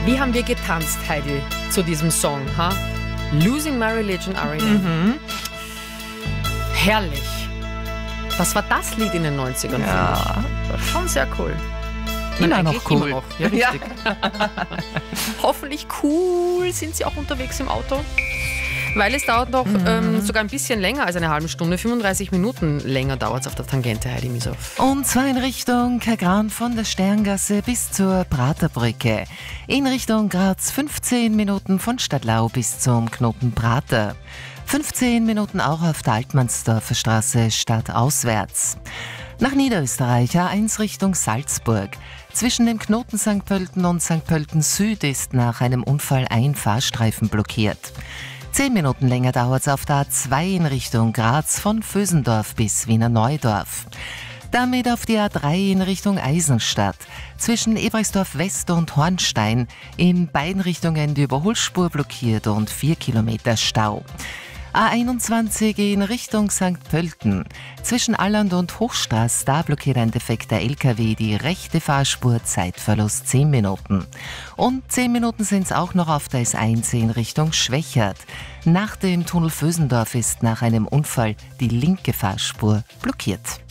Wie haben wir getanzt, Heidi, zu diesem Song? Ha? Losing My Religion, R.E.M. Herrlich. Was war das Lied in den 90ern? Ja, War schon sehr cool. immer noch cool. Immer noch. Ja, richtig. Hoffentlich cool. Sind Sie auch unterwegs im Auto? Weil es dauert noch sogar ein bisschen länger als eine halbe Stunde. 35 Minuten länger dauert es auf der Tangente, Heidi Misow. Und zwar in Richtung Kagran von der Sterngasse bis zur Praterbrücke. In Richtung Graz 15 Minuten von Stadtlau bis zum Knoten Prater. 15 Minuten auch auf der Altmannsdorfer Straße stadtauswärts. Nach Niederösterreich A1 Richtung Salzburg. Zwischen dem Knoten St. Pölten und St. Pölten Süd ist nach einem Unfall ein Fahrstreifen blockiert. 10 Minuten länger dauert es auf der A2 in Richtung Graz von Vösendorf bis Wiener Neudorf. Damit auf die A3 in Richtung Eisenstadt. Zwischen Ebrechtsdorf West und Hornstein in beiden Richtungen die Überholspur blockiert und 4 Kilometer Stau. A21 in Richtung St. Pölten. Zwischen Alland und Hochstraß, da blockiert ein defekter LKW die rechte Fahrspur, Zeitverlust 10 Minuten. Und 10 Minuten sind es auch noch auf der S1 in Richtung Schwächert. Nach dem Tunnel Vösendorf ist nach einem Unfall die linke Fahrspur blockiert.